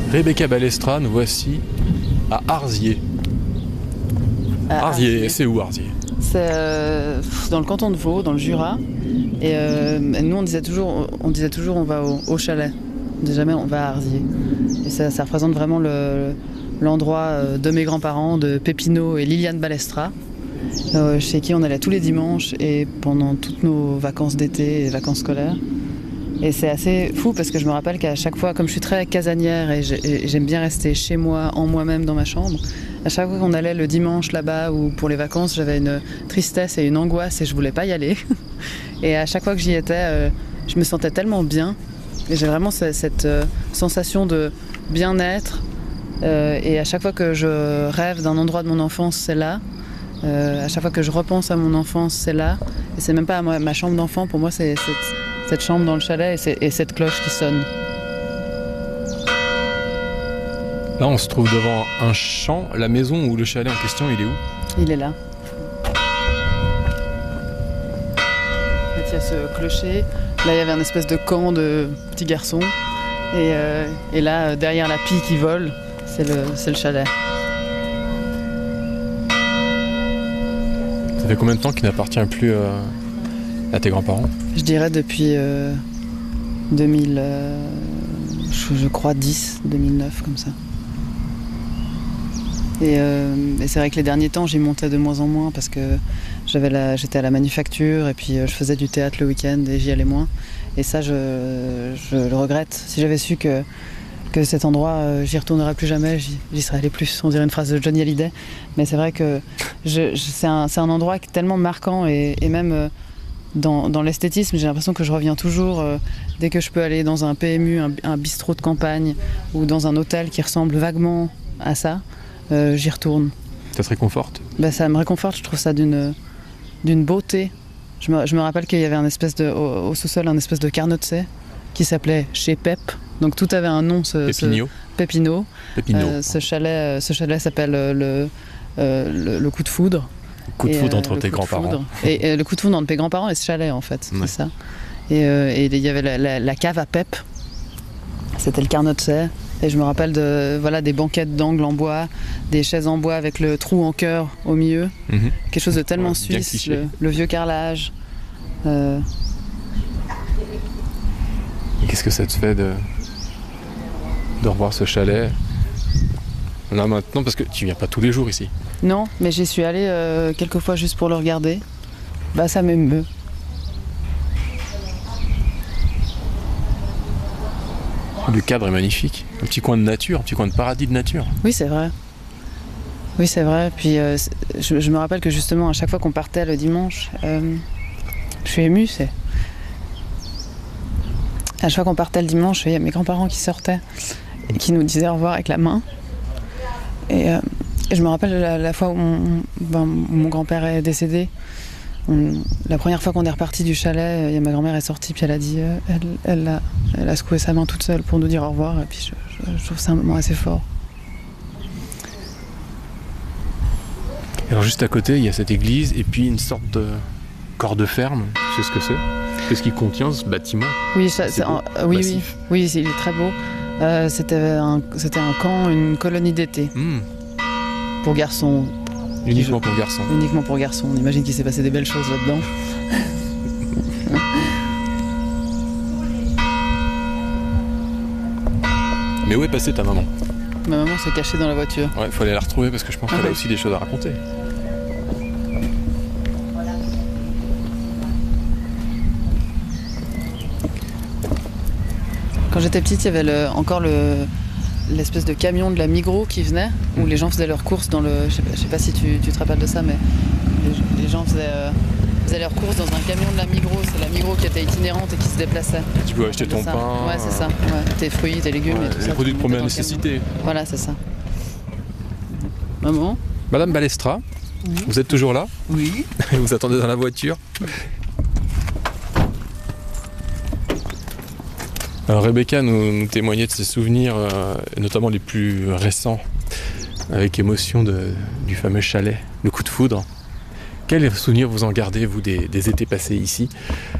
Rebecca Balestra, nous voici à Arzier. Arzier, c'est où Arzier? C'est dans le canton de Vaud, dans le Jura. Et nous, on disait toujours on va au chalet. On disait jamais on va à Arzier. Et ça représente vraiment l'endroit de mes grands-parents, de Pépino et Liliane Balestra, chez qui on allait tous les dimanches et pendant toutes nos vacances d'été et vacances scolaires. Et c'est assez fou parce que je me rappelle qu'à chaque fois, comme je suis très casanière et j'aime bien rester chez moi, en moi-même dans ma chambre, à chaque fois qu'on allait le dimanche là-bas ou pour les vacances, j'avais une tristesse et une angoisse et je voulais pas y aller. Et à chaque fois que j'y étais, je me sentais tellement bien. Et j'ai vraiment cette sensation de bien-être. Et à chaque fois que je rêve d'un endroit de mon enfance, c'est là. À chaque fois que je repense à mon enfance, c'est là. Et c'est même pas ma chambre d'enfant, pour moi c'est cette chambre dans le chalet et cette cloche qui sonne. Là, on se trouve devant un champ. La maison ou le chalet en question, il est où? Il est là. Il y a ce clocher. Là, il y avait un espèce de camp de petits garçons. Et là, derrière la pie qui vole, c'est le chalet. Ça fait combien de temps qu'il n'appartient plus à tes grands-parents? Je dirais depuis 2000, je crois 2009 comme ça. Et c'est vrai que les derniers temps, j'y montais de moins en moins parce que j'étais à la manufacture et puis je faisais du théâtre le week-end et j'y allais moins. Et ça, je le regrette. Si j'avais su que cet endroit, j'y retournerai plus jamais, j'y serais allé plus. On dirait une phrase de Johnny Hallyday. Mais c'est vrai que c'est un endroit tellement marquant et même dans l'esthétisme, j'ai l'impression que je reviens toujours dès que je peux aller dans un PMU, un bistrot de campagne ou dans un hôtel qui ressemble vaguement à ça. J'y retourne. Ça te réconforte? Ça me réconforte, je trouve ça d'une beauté. Je me rappelle qu'il y avait au sous-sol un espèce de carnotset qui s'appelait Chez Pep. Donc tout avait un nom. Pépino. Ce chalet s'appelle le coup de foudre. Le coup de foudre entre tes grands-parents. Et le coup de foudre entre tes grands-parents et ce chalet en fait, ouais. C'est ça. Et il y avait la cave à Pep. C'était le carnotset. Et je me rappelle des banquettes d'angle en bois, des chaises en bois avec le trou en cœur au milieu. Mm-hmm. Quelque chose de tellement suisse, le vieux carrelage. Et qu'est-ce que ça te fait de revoir ce chalet là maintenant? Parce que tu viens pas tous les jours ici. Non, mais j'y suis allée quelques fois juste pour le regarder. Ça m'émeut. Le cadre est magnifique. Un petit coin de nature, un petit coin de paradis de nature. Oui, c'est vrai. Puis je me rappelle que justement, à chaque fois qu'on partait le dimanche, je suis émue. À chaque fois qu'on partait le dimanche, il y a mes grands-parents qui sortaient et qui nous disaient au revoir avec la main. Et je me rappelle la fois où mon grand-père est décédé. La première fois qu'on est reparti du chalet, ma grand-mère est sortie puis elle a dit, elle a secoué sa main toute seule pour nous dire au revoir. Et puis je trouve ça un moment assez fort. Alors juste à côté, il y a cette église et puis une sorte de corps de ferme. Tu sais ce que c'est? Qu'est-ce qu'il contient ce bâtiment? Oui, oui, il est très beau. C'était un camp, une colonie d'été pour garçons. Uniquement pour garçons. Uniquement pour garçons. On imagine qu'il s'est passé des belles choses là-dedans. Mais où est passée ta maman? Ma maman s'est cachée dans la voiture. Ouais, il faut aller la retrouver parce que je pense qu'elle a aussi des choses à raconter. Quand j'étais petite, il y avait encore l'espèce de camion de la Migros qui venait, où les gens faisaient leurs courses dans le... Je sais pas si tu te rappelles de ça, mais les gens faisaient leurs courses dans un camion de la Migros. C'est la Migros qui était itinérante et qui se déplaçait. Tu peux acheter ton pain... Ouais, c'est ça. Ouais. Tes fruits, tes légumes et tout ça. Les produits de première nécessité. Voilà, c'est ça. Maman? Madame Balestra, vous êtes toujours là? Oui. Vous attendez dans la voiture? Alors Rebecca nous témoignait de ses souvenirs, notamment les plus récents, avec émotion du fameux chalet, le coup de foudre. Quels souvenirs vous en gardez, vous, des étés passés ici?